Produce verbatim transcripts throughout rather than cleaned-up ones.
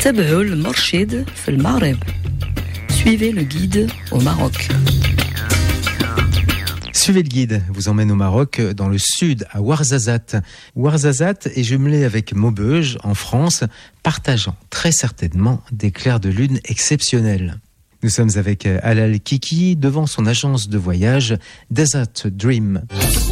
تابعوا المرشد في المغرب. Suivez le guide au Maroc. Suivez le guide, vous emmène au Maroc, dans le sud, à Ouarzazate. Ouarzazate est jumelé avec Maubeuge, en France, partageant très certainement des clairs de lune exceptionnels. Nous sommes avec Halal Kiki, devant son agence de voyage Desert Dream.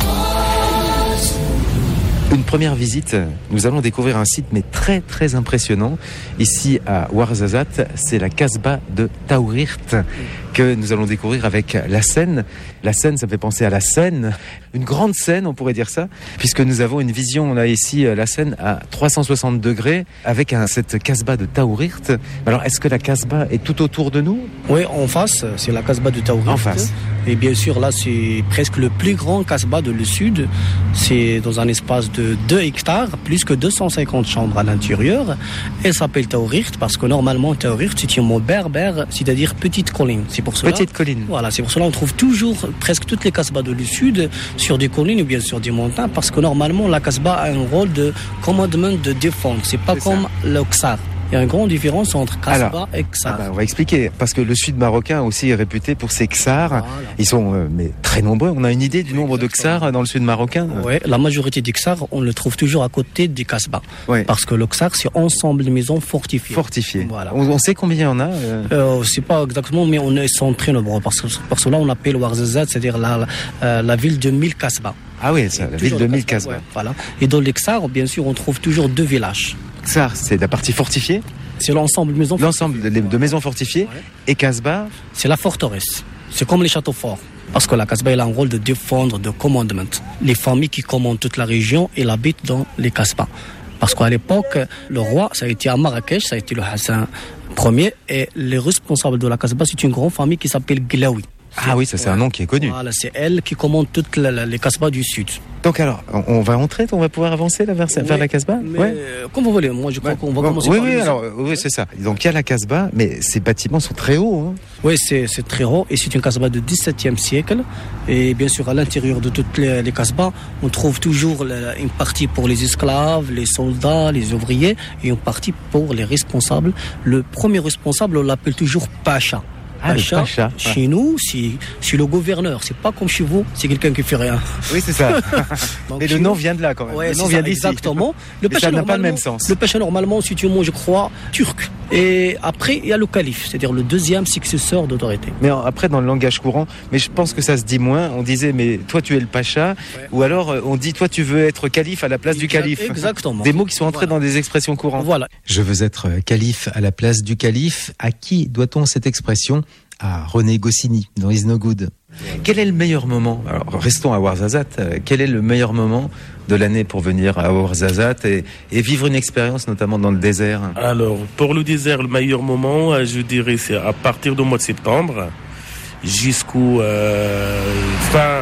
Une première visite, nous allons découvrir un site mais très très impressionnant. Ici à Ouarzazate, c'est la Kasbah de Taourirt que nous allons découvrir avec la Seine. La Seine, ça me fait penser à la Seine, une grande Seine, on pourrait dire ça, puisque nous avons une vision, on a ici la Seine à trois cent soixante degrés avec un, cette Kasbah de Taourirt. Alors, est-ce que la Kasbah est tout autour de nous ? Oui, en face, c'est la Kasbah de Taourirt. En face. Et bien sûr, là, c'est presque le plus grand Kasbah de le sud. C'est dans un espace de deux hectares, plus que deux cent cinquante chambres à l'intérieur. Elle s'appelle Taourirt parce que normalement, Taourirt, c'est un mot berbère, c'est-à-dire petite colline. C'est pour cela, petite colline. Voilà, c'est pour cela qu'on trouve toujours presque toutes les Kasbahs de le sud sur des collines ou bien sur des montagnes, parce que normalement, la Kasbah a un rôle de commandement de défendre. C'est pas c'est comme ça. Le Ksar. Il y a une grande différence entre Kasbah Alors, et Ksar. Ah bah, on va expliquer, parce que le sud marocain aussi est réputé pour ses Ksars. Voilà. Ils sont euh, mais très nombreux. On a une idée du nombre Exactement. de Ksars dans le sud marocain ? Oui, la majorité des Ksars, on le trouve toujours à côté des Kasbahs. Ouais. Parce que le Ksar, c'est ensemble de maisons fortifiées. Fortifiées. Voilà. On, on sait combien il y en a euh... Euh, C'est pas exactement, mais on est sont très nombreux. Parce que pour cela, on appelle Ouarzazate, c'est-à-dire la, la, la ville de mille Kasbahs. Ah oui, c'est la ville de mille Kasbahs. Ouais, voilà. Et dans les Ksars, bien sûr, on trouve toujours deux villages. Ksar, c'est la partie fortifiée ? C'est l'ensemble de maisons L'ensemble fortifiées. de, de maisons fortifiées. Ouais. Et Kasbah ? C'est la forteresse. C'est comme les châteaux forts. Parce que la Kasbah, elle a un rôle de défendre, de commandement. Les familles qui commandent toute la région, elles habitent dans les Kasbahs. Parce qu'à l'époque, le roi, ça a été à Marrakech, ça a été le Hassan Ier. Et les responsables de la Kasbah, c'est une grande famille qui s'appelle Glaoui. Ah oui, ça c'est ouais. un nom qui est connu. Voilà, c'est elle qui commande toutes la, les Kasbahs du sud. Donc alors, on va entrer, on va pouvoir avancer là, vers, oui, vers la Kasbah ouais. Comme vous voulez, moi je crois ouais. qu'on va bon, commencer oui, par oui, les alors, oui, c'est ça. Donc il y a la Kasbah, mais ces bâtiments sont très hauts. Hein. Oui, c'est, c'est très haut et c'est une Kasbah du dix-septième siècle. Et bien sûr, à l'intérieur de toutes les, les Kasbahs, on trouve toujours la, une partie pour les esclaves, les soldats, les ouvriers et une partie pour les responsables. Le premier responsable, on l'appelle toujours Pacha. Ah, Pacha, Pacha, chez ouais. nous, c'est, c'est le gouverneur. C'est pas comme chez vous, c'est quelqu'un qui fait rien. Oui, c'est ça. Donc, et le nom vient de là quand même. Ouais, le nom vient d'ici. Exactement. Le Pacha n'a pas le même sens. Le Pacha, normalement, c'est un mot, je crois, turc. Et après, il y a le calife, c'est-à-dire le deuxième successeur d'autorité. Mais après, dans le langage courant, mais je pense que ça se dit moins. On disait, mais toi, tu es le Pacha. Ouais. Ou alors, on dit, toi, tu veux être calife à la place exact, du calife. Exactement. Des mots qui sont entrés voilà. dans des expressions courantes. Voilà. Je veux être calife à la place du calife. À qui doit-on cette expression ? À René Goscinny, dans Is No Good. Quel est le meilleur moment ? Alors, restons à Ouarzazate. Quel est le meilleur moment de l'année pour venir à Ouarzazate et, et vivre une expérience, notamment dans le désert ? Alors, pour le désert, le meilleur moment, je dirais, c'est à partir du mois de septembre jusqu'au euh, fin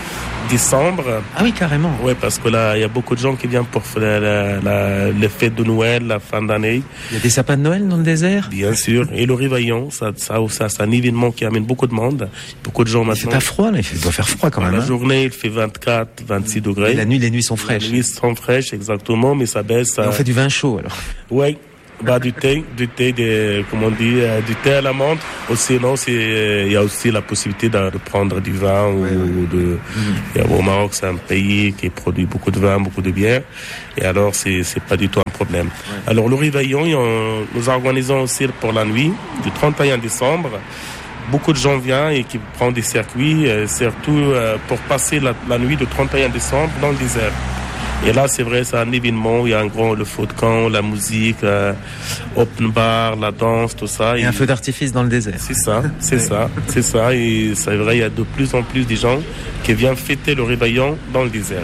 décembre. Ah oui, carrément. Oui, parce que là, il y a beaucoup de gens qui viennent pour la, la, la, les fêtes de Noël, la fin d'année. Il y a des sapins de Noël dans le désert ? Bien sûr. Et le réveillon, ça, ça, ça, c'est un événement qui amène beaucoup de monde. Beaucoup de gens maintenant. C'est pas froid, là. Il doit faire froid quand même. La hein. journée, il fait vingt-quatre, vingt-six degrés. Et la nuit, les nuits sont fraîches. Les nuits sont fraîches, exactement, mais ça baisse. Ça... On fait du vin chaud, alors. Oui. Bah, du thé, du thé, de, comment on dit, euh, du thé à la menthe. Sinon, c'est, il y a aussi la possibilité de, de prendre du vin ou, ouais, ouais. ou de, mmh. et au Maroc, c'est un pays qui produit beaucoup de vin, beaucoup de bière. Et alors, c'est, c'est pas du tout un problème. Ouais. Alors, le réveillon, on, nous organisons aussi pour la nuit, du trente et un décembre. Beaucoup de gens viennent et qui prennent des circuits, euh, surtout euh, pour passer la, la nuit du trente et un décembre dans le désert. Et là, c'est vrai, c'est un événement. Il y a un grand, le feu de camp, la musique, euh, open bar, la danse, tout ça. Et, et un feu d'artifice dans le désert. C'est ça, c'est ça, c'est ça. Et c'est vrai, il y a de plus en plus de gens qui viennent fêter le réveillon dans le désert.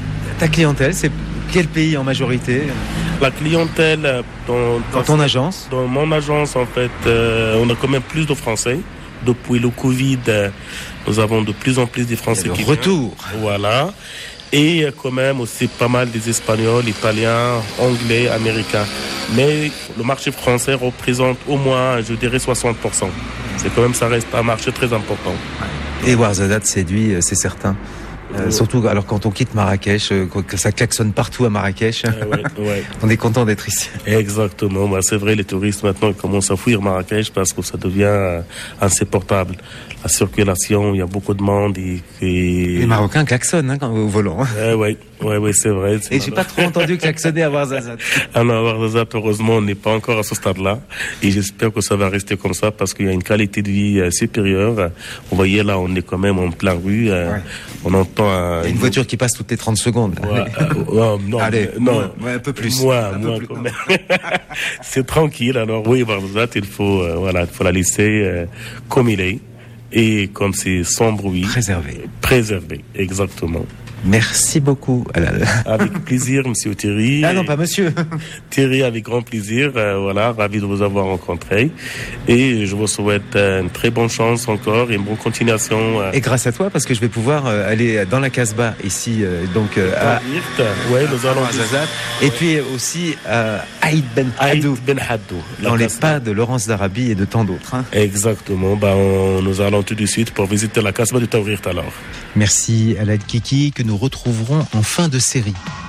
Ta clientèle, c'est quel pays en majorité ? La clientèle, dans, dans, dans ton agence ? Dans mon agence, en fait, euh, on a quand même plus de Français. Depuis le Covid, nous avons de plus en plus de Français qui retour. Viennent. Voilà. Et quand même aussi pas mal des Espagnols, Italiens, Anglais, Américains. Mais le marché français représente au moins, je dirais, soixante pour cent. C'est quand même, ça reste un marché très important. Et Ouarzazate séduit, c'est certain. Euh, surtout alors quand on quitte Marrakech, euh, que ça klaxonne partout à Marrakech. Euh, ouais, ouais. On est content d'être ici. Exactement. Bah, c'est vrai, les touristes maintenant ils commencent à fuir Marrakech parce que ça devient euh, insupportable. La circulation, il y a beaucoup de monde. Et, et... Les Marocains klaxonnent hein, quand, au volant. Euh, oui, ouais, ouais, c'est vrai. C'est et j'ai pas trop entendu klaxonner à Ouarzazate. À Ouarzazate, heureusement, on n'est pas encore à ce stade-là. Et j'espère que ça va rester comme ça parce qu'il y a une qualité de vie euh, supérieure. Vous voyez là, on est quand même en plein rue. Euh, ouais. On entend un... Il y a une voiture qui passe toutes les trente secondes. Ouais, euh, non, Allez, non, moins, ouais, un peu plus. Moi, un moi, peu plus. quand même. C'est tranquille. Alors oui, Ouarzazate, il faut, euh, voilà, il faut la laisser euh, comme il est et comme c'est sans bruit. Préservé. Préservé, exactement. Merci beaucoup, Alal. Avec plaisir, monsieur Thierry. Ah non, pas monsieur. Thierry, avec grand plaisir. Euh, voilà, ravi de vous avoir rencontré. Et je vous souhaite euh, une très bonne chance encore et une bonne continuation. Euh. Et grâce à toi, parce que je vais pouvoir euh, aller dans la Casbah ici, euh, donc euh, à ouais, nous allons Ouarzazate. Et puis aussi à Aïd Ben Haddou, Ben Haddou, dans les pas de Laurence d'Arabie et de tant d'autres. Hein. Exactement. Bah, on, nous allons tout de suite pour visiter la Casbah de Taourir alors. Merci Alal Kiki, que nous retrouverons en fin de série.